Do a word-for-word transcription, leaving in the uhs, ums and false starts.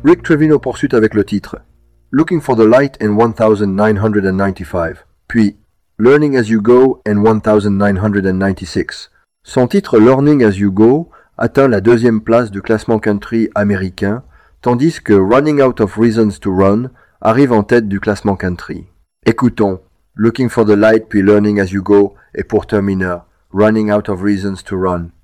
Rick Trevino poursuit avec le titre Looking for the Light in nineteen ninety-five, puis Learning as You Go in nineteen ninety-six. Son titre Learning as You Go atteint la deuxième place du classement country américain, tandis que Running Out of Reasons to Run arrive en tête du classement country. Écoutons Looking for the Light puis Learning as You Go et pour terminer Running Out of Reasons to Run.